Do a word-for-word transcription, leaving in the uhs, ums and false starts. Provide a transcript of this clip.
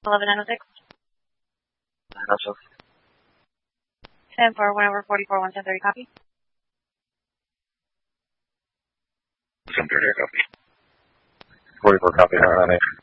eleven nine oh six. nine oh six. ten for one over forty-four, one ten thirty, copy. ten thirty, copy. forty-four, copy, nine nine eight.